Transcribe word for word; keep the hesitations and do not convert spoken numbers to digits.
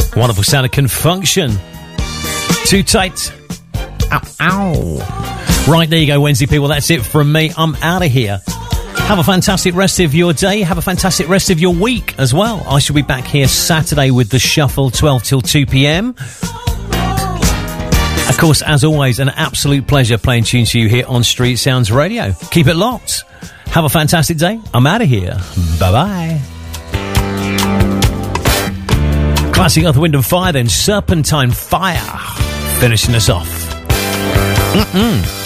Wonderful sound of Confunction. Too tight. Ow, ow. Right, there you go, Wednesday people. That's it from me. I'm out of here. Have a fantastic rest of your day. Have a fantastic rest of your week as well. I shall be back here Saturday with the Shuffle, twelve till two p.m. Of course, as always, an absolute pleasure playing tunes to you here on Street Sounds Radio. Keep it locked. Have a fantastic day. I'm out of here. Bye-bye. Classic Earth, Wind and Fire then. Serpentine Fire. Finishing us off. Mm-mm.